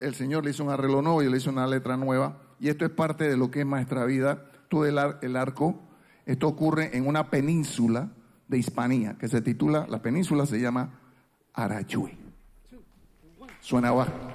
el Señor le hizo un arreglo nuevo, yo le hice una letra nueva, y esto es parte de lo que es Maestra Vida. Todo el arco, esto ocurre en una península de Hispanía, que se titula, la península se llama Arachue. Suena abajo.